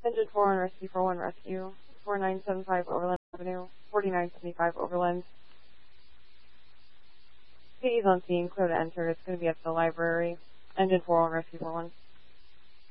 Engine 4 Rescue 41 Rescue, 4975 Overland Avenue, 4975 Overland. Please on scene, clear to enter. It's going to be at the library. Engine 41 Rescue 41.